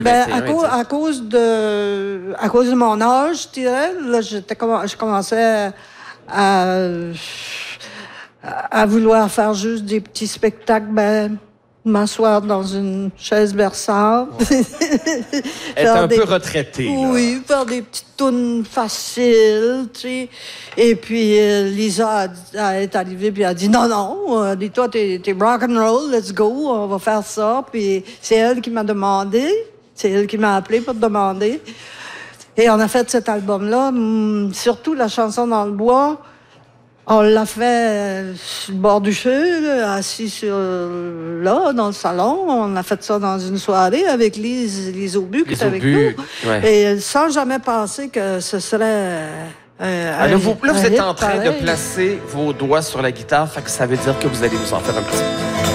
Ben, 21 et 10. à cause de mon âge, je dirais, là, je commençais à vouloir faire juste des petits spectacles, ben, m'asseoir dans une chaise berçante. Elle est un peu retraitée, là. Oui, faire des petites tunes faciles, tu sais. Et puis, Lisa est arrivée puis elle a dit, non, elle dit, toi, t'es rock and roll, let's go, on va faire ça. Puis c'est elle qui m'a demandé, c'est elle qui m'a appelé pour demander. Et on a fait cet album-là, surtout la chanson Dans le bois. On l'a fait sur le bord du feu, là, assis là, dans le salon. On a fait ça dans une soirée avec Lise Aubu qui était avec nous. Ouais. Et sans jamais penser que ce serait Là, vous êtes hit en train de pareil. placer vos doigts sur la guitare, fait que ça veut dire que vous allez nous en faire un petit peu.